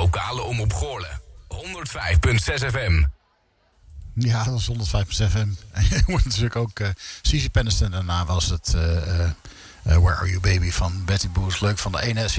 lokale omroep Goorlen. 105.6 FM. Ja, dat was 105 FM. En je hoort natuurlijk ook Cici Penniston. Daarna was het Where Are You Baby van Betty Boos. Leuk van de ene